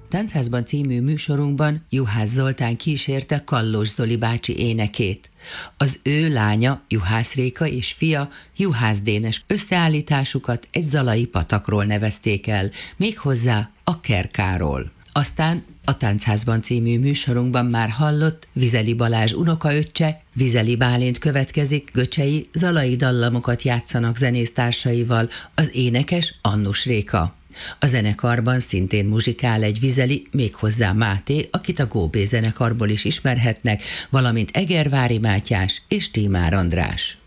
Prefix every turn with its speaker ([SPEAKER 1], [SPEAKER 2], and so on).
[SPEAKER 1] Táncházban című műsorunkban Juhász Zoltán kísérte Kallós Zoli bácsi énekét. Az ő lánya, Juhász Réka és fia, Juhász Dénes összeállításukat egy zalai patakról nevezték el, méghozzá a Kerkáról. Aztán a Táncházban című műsorunkban már hallott Vizeli Balázs unokaöccse, Vizeli Bálint következik, Göcsei zalai dallamokat játszanak zenésztársaival, az énekes Annus Réka. A zenekarban szintén muzsikál egy Vizeli, méghozzá Máté, akit a Góbé zenekarból is ismerhetnek, valamint Egervári Mátyás és Tímár András.